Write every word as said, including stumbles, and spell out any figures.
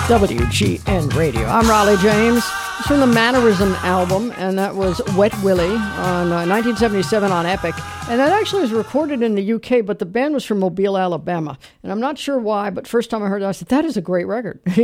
W G N Radio. I'm Raleigh James. It's from the Mannerism album, and that was Wet Willie on uh, nineteen seventy-seven on Epic. And that actually was recorded in the U K, but the band was from Mobile, Alabama. And I'm not sure why, but first time I heard it, I said, that is a great record.